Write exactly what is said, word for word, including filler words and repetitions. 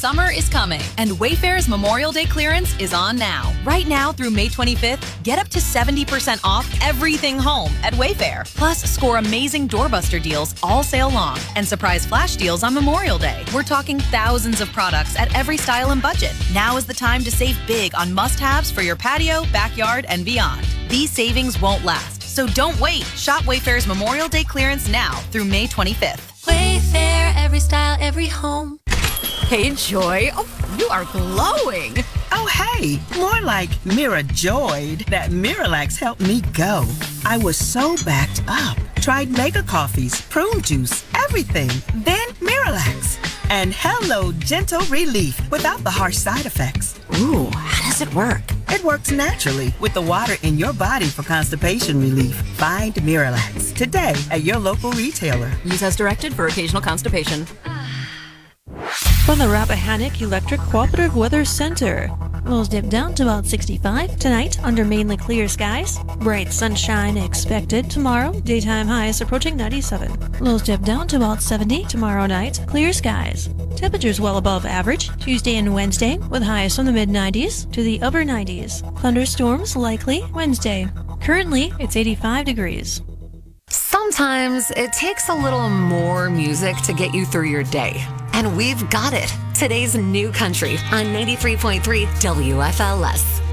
Summer is coming, and Wayfair's Memorial Day clearance is on now. Right now through May twenty-fifth, get up to seventy percent off everything home at Wayfair. Plus, score amazing doorbuster deals all sale long and surprise flash deals on Memorial Day. We're talking thousands of products at every style and budget. Now is the time to save big on must-haves for your patio, backyard, and beyond. These savings won't last, so don't wait. Shop Wayfair's Memorial Day clearance now through May twenty-fifth. Wayfair, every style, every home. Hey, Joy. Oh, you are glowing. Oh, hey, more like Mira joyed that Miralax helped me go. I was so backed up. Tried mega coffees, prune juice, everything. Then Miralax. And hello, gentle relief without the harsh side effects. Ooh, how does it work? It works naturally with the water in your body for constipation relief. Find Miralax today at your local retailer. Use as directed for occasional constipation. From the Rappahannock Electric Cooperative Weather Center. Lows dip down to about sixty-five tonight under mainly clear skies. Bright sunshine expected tomorrow. Daytime highs approaching ninety-seven. Lows dip down to about seventy tomorrow night. Clear skies. Temperatures well above average Tuesday and Wednesday with highs from the mid nineties to the upper nineties. Thunderstorms likely Wednesday. Currently, it's eighty-five degrees. Sometimes it takes a little more music to get you through your day. And we've got it. Today's new country on ninety-three point three W F L S.